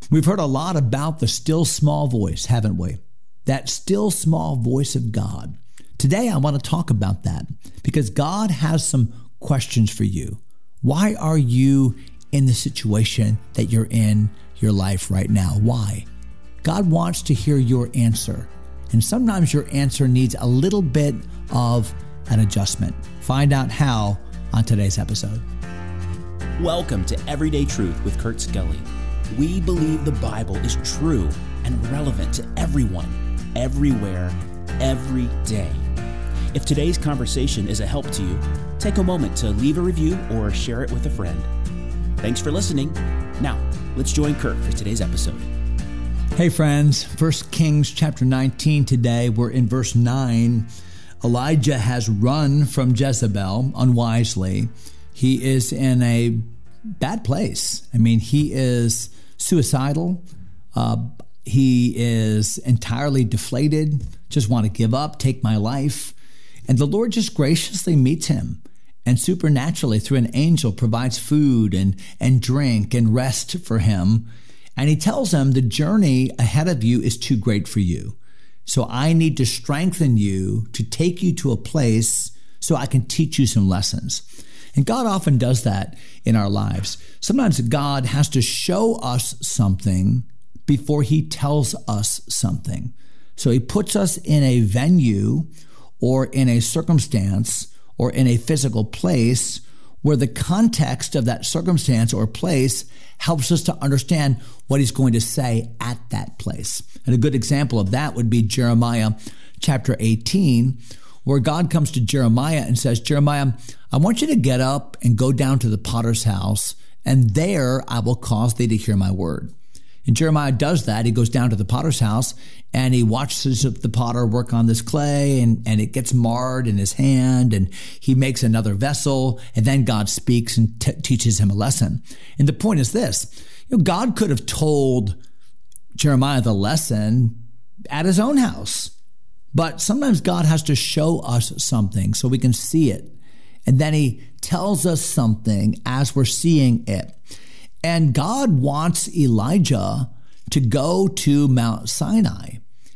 We've heard a lot about the still small voice, haven't we? That still small voice of God. Today, I want to talk about that because God has some questions for you. Why are you in the situation that you're in your life right now? Why? God wants to hear your answer. And sometimes your answer needs a little bit of an adjustment. Find out how on today's episode. Welcome to Everyday Truth with Kurt Skelly. We believe the Bible is true and relevant to everyone, everywhere, every day. If today's conversation is a help to you, take a moment to leave a review or share it with a friend. Thanks for listening. Now, let's join Kurt for today's episode. Hey friends, 1 Kings chapter 19 today. We're in verse 9. Elijah has run from Jezebel unwisely. He is in a bad place. He is suicidal. He is entirely deflated, just want to give up, take my life. And the Lord just graciously meets him and supernaturally through an angel provides food and drink and rest for him. And he tells him the journey ahead of you is too great for you. So I need to strengthen you to take you to a place so I can teach you some lessons. And God often does that in our lives. Sometimes God has to show us something before he tells us something. So he puts us in a venue or in a circumstance or in a physical place where the context of that circumstance or place helps us to understand what he's going to say at that place. And a good example of that would be Jeremiah chapter 18, where God comes to Jeremiah and says, Jeremiah, I want you to get up and go down to the potter's house, and there I will cause thee to hear my word. And Jeremiah does that. He goes down to the potter's house and he watches the potter work on this clay and it gets marred in his hand and he makes another vessel and then God speaks and teaches him a lesson. And the point is this, God could have told Jeremiah the lesson at his own house, but sometimes God has to show us something so we can see it. And then he tells us something as we're seeing it. And God wants Elijah to go to Mount Sinai,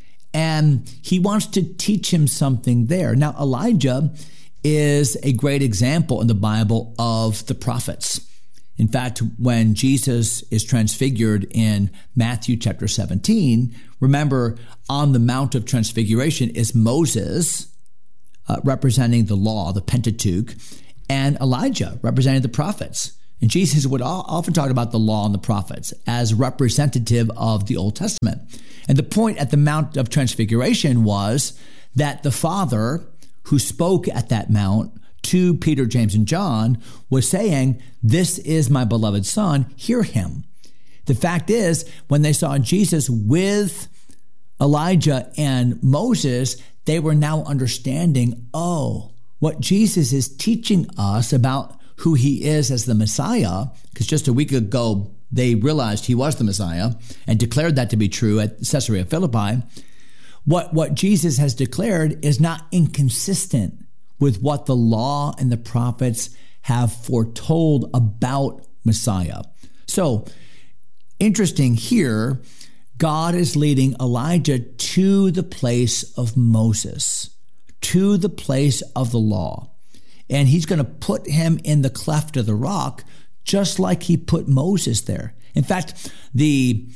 and he wants to teach him something there. Now, Elijah is a great example in the Bible of the prophets. In fact, when Jesus is transfigured in Matthew chapter 17, remember on the Mount of Transfiguration is Moses representing the law, the Pentateuch, and Elijah representing the prophets. And Jesus would often talk about the law and the prophets as representative of the Old Testament. And the point at the Mount of Transfiguration was that the Father who spoke at that mount to Peter, James, and John was saying, this is my beloved Son, hear him. The fact is, when they saw Jesus with Elijah and Moses, they were now understanding, what Jesus is teaching us about who he is as the Messiah, because just a week ago, they realized he was the Messiah and declared that to be true at Caesarea Philippi. What Jesus has declared is not inconsistent with what the law and the prophets have foretold about Messiah. So, interesting here, God is leading Elijah to the place of Moses, to the place of the law. And he's going to put him in the cleft of the rock, just like he put Moses there. In fact, the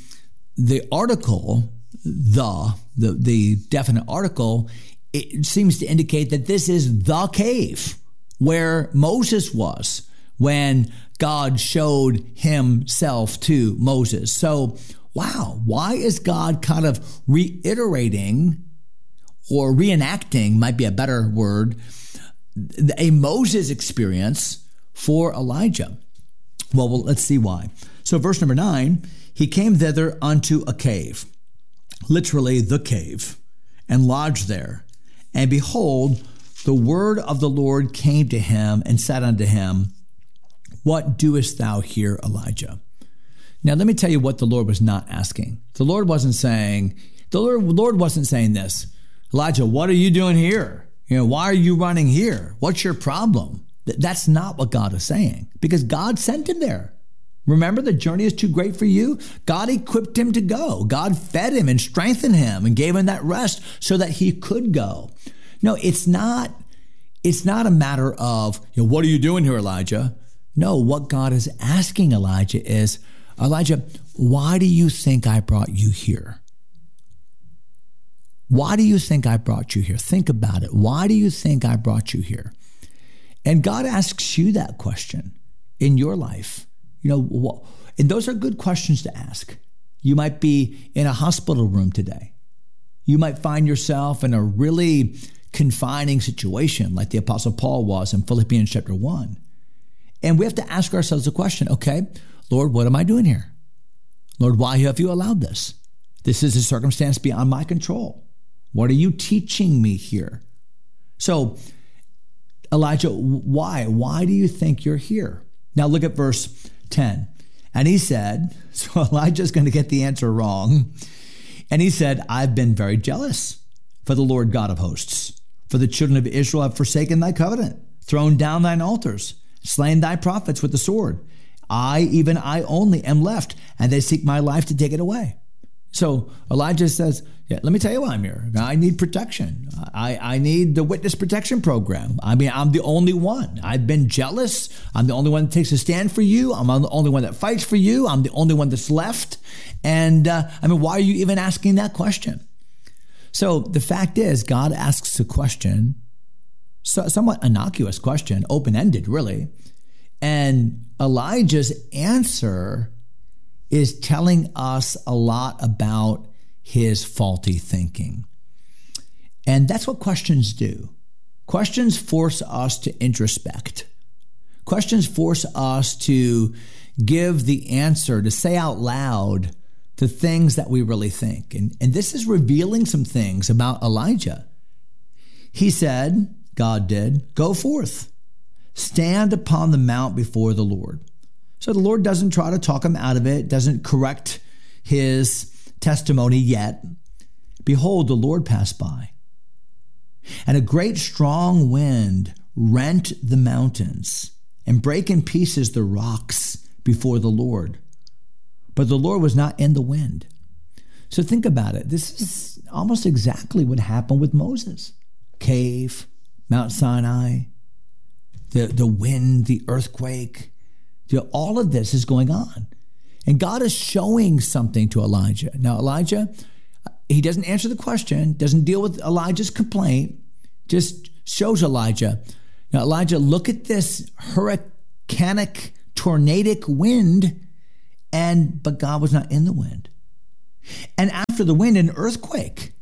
article, the definite article, it seems to indicate that this is the cave where Moses was when God showed himself to Moses. So, wow, why is God kind of reiterating or reenacting, might be a better word, a Moses experience for Elijah? Well, let's see why. So verse number 9, he came thither unto a cave, literally the cave, and lodged there. And behold, the word of the Lord came to him and said unto him, What doest thou here, Elijah? Now, let me tell you what the Lord was not asking. The Lord wasn't saying this, Elijah, what are you doing here? Why are you running here? What's your problem? That's not what God is saying, because God sent him there. Remember, the journey is too great for you. God equipped him to go. God fed him and strengthened him and gave him that rest so that he could go. No, it's not a matter of, what are you doing here, Elijah? No, what God is asking Elijah is, Elijah, why do you think I brought you here? Why do you think I brought you here? Think about it. Why do you think I brought you here? And God asks you that question in your life. And those are good questions to ask. You might be in a hospital room today. You might find yourself in a really confining situation like the Apostle Paul was in Philippians chapter 1. And we have to ask ourselves the question, okay, Lord, what am I doing here? Lord, why have you allowed this? This is a circumstance beyond my control. What are you teaching me here? So, Elijah, why? Why do you think you're here? Now look at verse 10. And he said, so Elijah's going to get the answer wrong. And he said, I've been very jealous for the Lord God of hosts. For the children of Israel have forsaken thy covenant, thrown down thine altars, slain thy prophets with the sword. Even I only am left, and they seek my life to take it away. So Elijah says, let me tell you why I'm here. I need protection. I need the witness protection program. I'm the only one. I've been jealous. I'm the only one that takes a stand for you. I'm the only one that fights for you. I'm the only one that's left. And why are you even asking that question? So the fact is, God asks a question, somewhat innocuous question, open-ended really. And Elijah's answer is telling us a lot about his faulty thinking. And that's what questions do. Questions force us to introspect. Questions force us to give the answer, to say out loud the things that we really think. And this is revealing some things about Elijah. He said, God did, go forth, stand upon the mount before the Lord. So the Lord doesn't try to talk him out of it, doesn't correct his testimony yet. Behold, the Lord passed by, and a great strong wind rent the mountains and brake in pieces the rocks before the Lord. But the Lord was not in the wind. So think about it. This is almost exactly what happened with Moses. Cave, Mount Sinai, the wind, the earthquake. All of this is going on. And God is showing something to Elijah. Now, Elijah, he doesn't answer the question, doesn't deal with Elijah's complaint, just shows Elijah. Now, Elijah, look at this hurricanic, tornadic wind, but God was not in the wind. And after the wind, an earthquake.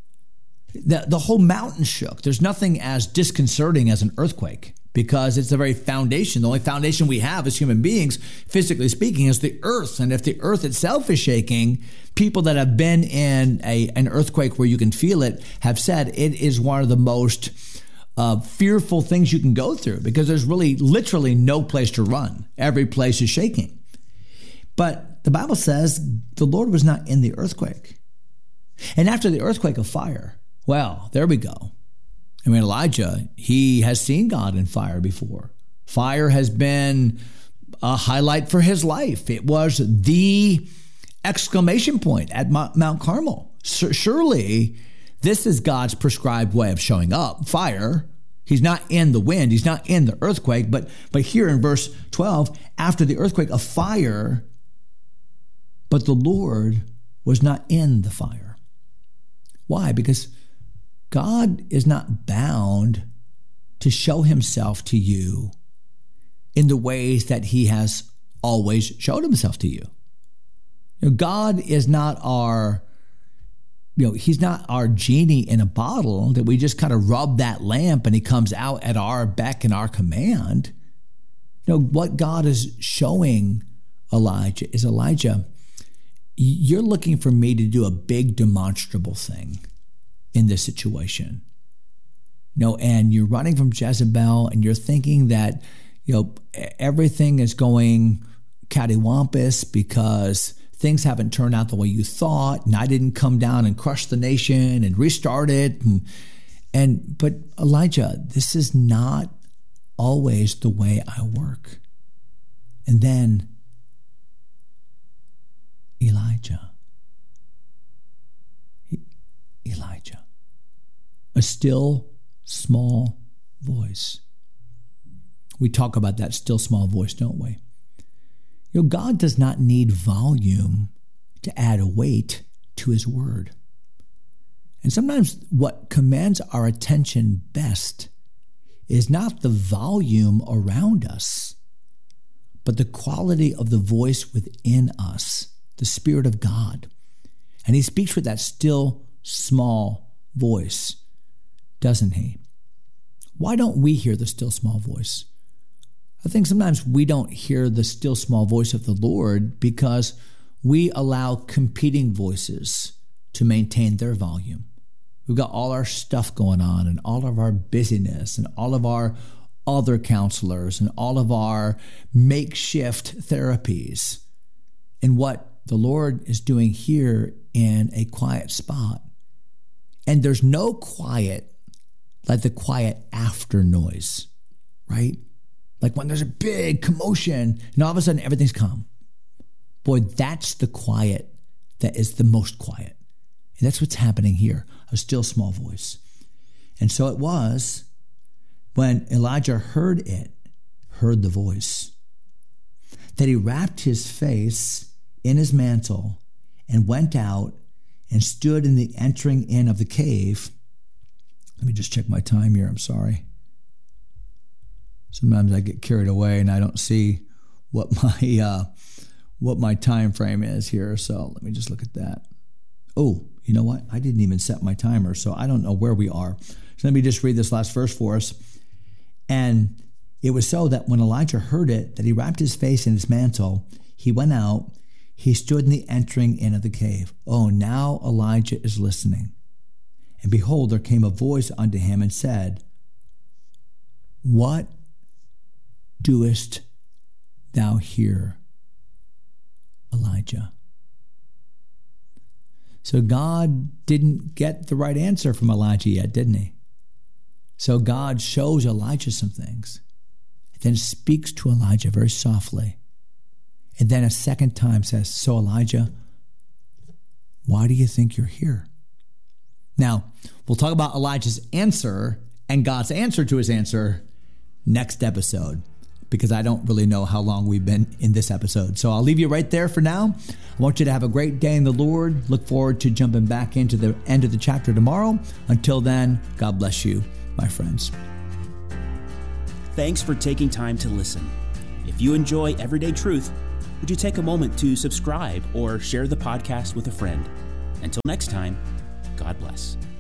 The whole mountain shook. There's nothing as disconcerting as an earthquake, because it's the very foundation. The only foundation we have as human beings, physically speaking, is the earth. And if the earth itself is shaking, people that have been in an earthquake where you can feel it have said it is one of the most fearful things you can go through, because there's really literally no place to run. Every place is shaking. But the Bible says the Lord was not in the earthquake. And after the earthquake, a fire. Well, there we go. Elijah, he has seen God in fire before. Fire has been a highlight for his life. It was the exclamation point at Mount Carmel. Surely this is God's prescribed way of showing up. Fire. He's not in the wind. He's not in the earthquake. But here in verse 12, after the earthquake, a fire, but the Lord was not in the fire. Why? Because God is not bound to show himself to you in the ways that he has always showed himself to you. God is not he's not our genie in a bottle that we just kind of rub that lamp and he comes out at our beck and our command. What God is showing Elijah is, Elijah, you're looking for me to do a big demonstrable thing in this situation. And you're running from Jezebel and you're thinking that, everything is going cattywampus because things haven't turned out the way you thought, and I didn't come down and crush the nation and restart it. But Elijah, this is not always the way I work. And then Elijah. Elijah. A still, small voice. We talk about that still, small voice, don't we? You know, God does not need volume to add weight to his word. And sometimes what commands our attention best is not the volume around us, but the quality of the voice within us, the Spirit of God. And he speaks with that still, small voice, doesn't he? Why don't we hear the still, small voice? I think sometimes we don't hear the still, small voice of the Lord because we allow competing voices to maintain their volume. We've got all our stuff going on and all of our busyness and all of our other counselors and all of our makeshift therapies. And what the Lord is doing here in a quiet spot. And there's no quiet like the quiet after noise, right? Like when there's a big commotion and all of a sudden everything's calm. Boy, that's the quiet that is the most quiet. And that's what's happening here, a still small voice. And so it was when Elijah heard the voice, that he wrapped his face in his mantle and went out and stood in the entering in of the cave. Let me just check my time here. I'm sorry. Sometimes I get carried away and I don't see what my time frame is here. So let me just look at that. Oh, you know what? I didn't even set my timer, so I don't know where we are. So let me just read this last verse for us. And it was so that when Elijah heard it, that he wrapped his face in his mantle, he went out, he stood in the entering in of the cave. Oh, now Elijah is listening. And behold, there came a voice unto him and said, What doest thou here, Elijah? So God didn't get the right answer from Elijah yet, didn't he? So God shows Elijah some things, then speaks to Elijah very softly, and then a second time says, So Elijah, why do you think you're here? Now, we'll talk about Elijah's answer and God's answer to his answer next episode, because I don't really know how long we've been in this episode. So I'll leave you right there for now. I want you to have a great day in the Lord. Look forward to jumping back into the end of the chapter tomorrow. Until then, God bless you, my friends. Thanks for taking time to listen. If you enjoy Everyday Truth, would you take a moment to subscribe or share the podcast with a friend? Until next time, God bless.